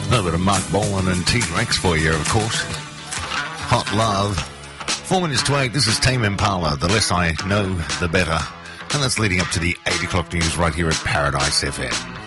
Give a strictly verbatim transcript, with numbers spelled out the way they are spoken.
A little bit of Mark Bolan and T-Rex for you, of course. Hot Love. Four minutes to eight. This is Tame Impala. The less I know, the better. And that's leading up to the eight o'clock news right here at Paradise F M.